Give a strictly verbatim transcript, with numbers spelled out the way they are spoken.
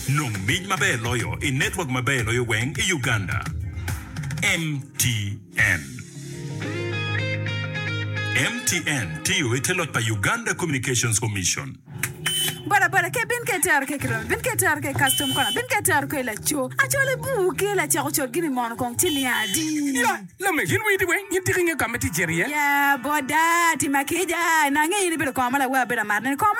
No mij maber loyo in network maber loyo weng i Uganda. M T N. M T N tiyo itelot pa Uganda Communications Commission. Bara bara ke bin ke tar ke kro bin ke tar ke custom kona bin ke tar ke la cho a cho le bu ke la cho cho gini mon kon tilia di ya la me hin wi di wen yin tiringa kamati jeria ya boda ti makija na ngi ni be ko mala wa be na marne ko